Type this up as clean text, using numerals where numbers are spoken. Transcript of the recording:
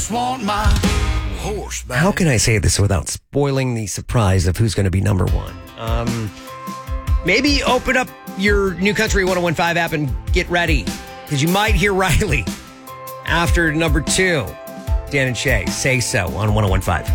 just want my horse back. How can I say this without spoiling the surprise of who's going to be number one? Maybe open up your New Country 101.5 app and get ready, because you might hear Riley after number 2. Dan and Shay, Say So on 101.5.